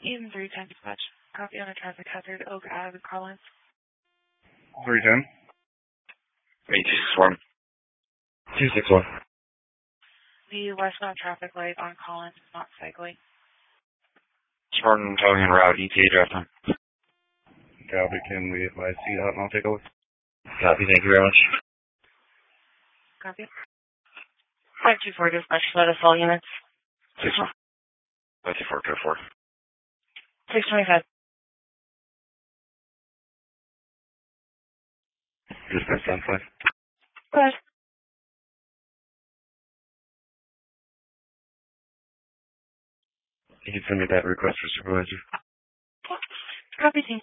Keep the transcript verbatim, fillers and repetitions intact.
Even three ten dispatch. Copy on a traffic hazard, Oak Ave, Collins. three ten. eight two six one. two six one. The westbound traffic light on Collins is not cycling. Spartan towing en route, E T A draft time. Copy, can we advise seat out and I'll take a look? Copy, thank you very much. Copy. five two four dispatch, let us all units. six one. five two four, code four. six twenty-five. Dispatch on five. Go ahead. You can send me that request for supervisor. Copy, thank you.